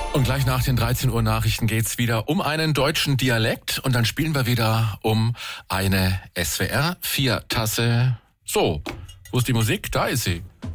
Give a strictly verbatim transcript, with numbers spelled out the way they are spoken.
Und gleich nach den dreizehn Uhr Nachrichten geht's wieder um einen deutschen Dialekt und dann spielen wir wieder um eine S W R vier Tasse. So, wo ist die Musik? Da ist sie.